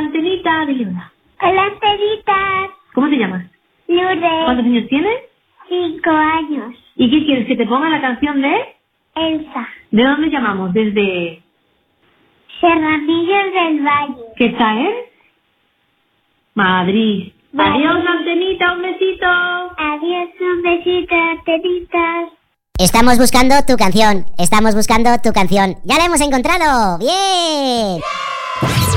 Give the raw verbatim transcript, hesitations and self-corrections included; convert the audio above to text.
Antenita, dile hola. Hola, Antenitas. ¿Cómo te llamas? Lourdes. ¿Cuántos años tienes? Cinco años. ¿Y qué quieres? ¿Que te ponga la canción de...? Elsa. ¿De dónde llamamos? Desde... Serranillos del Valle. ¿Qué está en? Madrid. Madrid. Adiós, Antenita, un besito. Adiós, un besito, Antenitas. Estamos buscando tu canción. Estamos buscando tu canción. ¡Ya la hemos encontrado! ¡Bien!